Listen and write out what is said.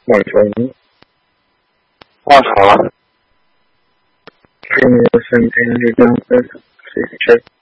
Buongiorno. Bonsoir. Give me something you don't check.